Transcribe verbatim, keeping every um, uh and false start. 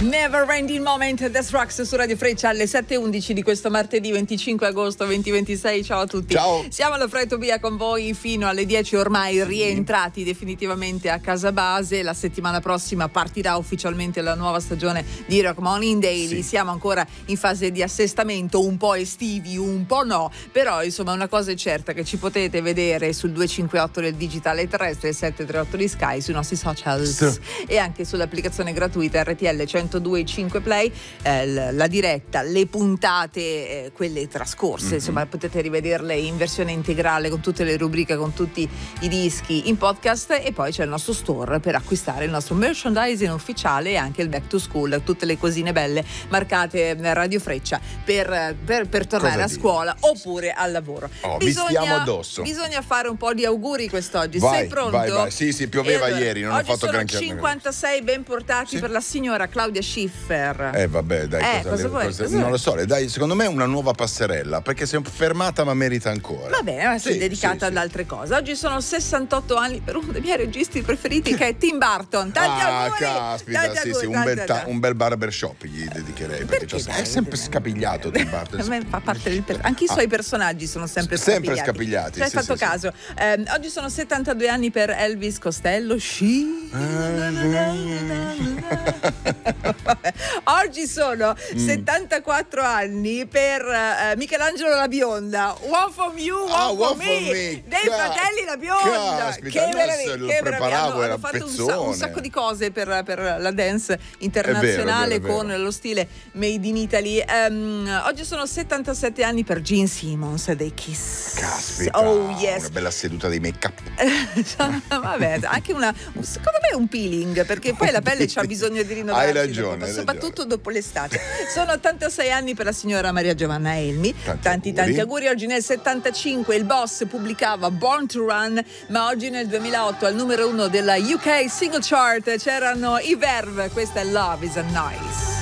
Never Ending Moment, Death Rocks su Radio Freccia alle sette e undici di questo martedì venticinque agosto duemilaventisei. Ciao a tutti. Ciao. Siamo alla Fred Tobia con voi fino alle dieci, ormai rientrati definitivamente a casa base. La settimana prossima partirà ufficialmente la nuova stagione di Rock Morning Daily. Sì. Siamo ancora in fase di assestamento, un po' estivi, un po' no, però insomma una cosa è certa, che ci potete vedere sul duecentocinquantotto del digitale terrestre, il settecentotrentotto di Sky, sui nostri social sì. e anche sull'applicazione gratuita R T L centodue e cinque Play, eh, la diretta, le puntate, eh, quelle trascorse, mm-hmm. insomma potete rivederle in versione integrale con tutte le rubriche, con tutti i dischi in podcast, e poi c'è il nostro store per acquistare il nostro merchandising ufficiale e anche il back to school, tutte le cosine belle marcate Radio Freccia per, per, per tornare Cosa a dire? scuola oppure al lavoro. Oh, bisogna, vi stiamo addosso. Bisogna fare un po' di auguri quest'oggi. Vai, Sei pronto? Vai, vai. Sì, sì, pioveva allora, ieri, non ho fatto granché. Oggi sono cinquantasei ben portati sì. per la signora Claudia Schiffer. Eh vabbè, dai, eh, cosa, cosa le, vuoi, cosa, cosa non vuoi? lo so, le dai, secondo me è una nuova passerella, perché si è fermata ma merita ancora. Va bene, ma sì, sei dedicata sì, ad altre sì. cose. Oggi sono sessantotto anni per uno dei miei registi preferiti, che è Tim Burton. Tanti ah, auguri! caspita, tanti sì, auguri, sì, un tanti, bel, ta- tanti. un bel barbershop gli dedicherei, perché, perché è sempre scapigliato Tim Burton. A me fa parte del per- anche i suoi ah. personaggi sono sempre scapigliati. Sempre scapigliati. Ci hai sì, fatto sì, caso. Sì. Eh, oggi sono settantadue anni per Elvis Costello. Sci. Oggi sono mm. settantaquattro anni per uh, Michelangelo La Bionda. One from you, one, ah, for, one me. for me. Dei Ca- fratelli La Bionda. Caspita, che meraviglia, lo che preparavo, hanno, era hanno fatto un, pezzone. un sacco di cose per, per la dance internazionale, è vero, è vero, è vero. con lo stile Made in Italy. Um, oggi sono settantasette anni per Gene Simmons dei Kiss. Caspita, oh, yes. una bella seduta di make up. Vabbè, anche una, secondo me un peeling, perché poi la pelle c'ha bisogno di rinnovarsi. Hai ragione, dopo, hai soprattutto ragione. dopo l'estate. Sono ottantasei anni per la signora Maria Giovanna Elmi. Tanti, tanti auguri. tanti auguri. Oggi nel settantacinque il Boss pubblicava Born to Run, ma oggi nel duemilaotto al numero uno della U K Single Chart c'erano i Verve. Questa è Love is a Nice.